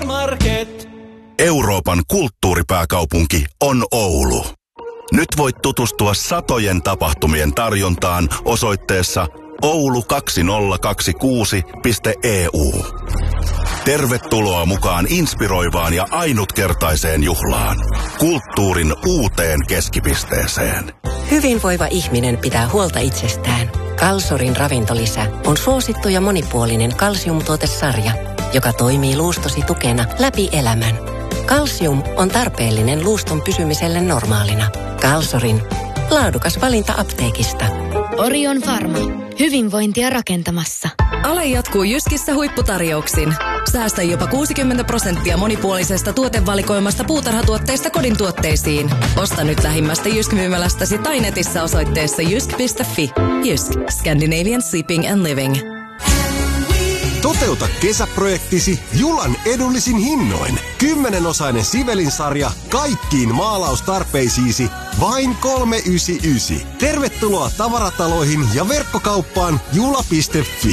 Supermarket. Euroopan kulttuuripääkaupunki on Oulu. Nyt voit tutustua satojen tapahtumien tarjontaan osoitteessa oulu2026.eu. Tervetuloa mukaan inspiroivaan ja ainutkertaiseen juhlaan. Kulttuurin uuteen keskipisteeseen. Hyvinvoiva ihminen pitää huolta itsestään. Kalsorin ravintolisä on suosittu ja monipuolinen kalsiumtuotesarja, joka toimii luustosi tukena läpi elämän. Kalsium on tarpeellinen luuston pysymiselle normaalina. Kalsorin laadukas valinta apteekista. Orion Pharma. Hyvinvointia rakentamassa. Ale jatkuu Jyskissä huipputarjouksin. Säästä jopa 60% monipuolisesta tuotevalikoimasta puutarhatuotteista kodin tuotteisiin. Osta nyt lähimmästä Jysk-myymälästäsi tai netissä osoitteessa jysk.fi. Jysk. Scandinavian Sleeping and Living. Toteuta kesäprojektisi Julan edullisin hinnoin. 10-osainen Sivelin-sarja kaikkiin maalaustarpeisiisi vain 399. Tervetuloa tavarataloihin ja verkkokauppaan jula.fi.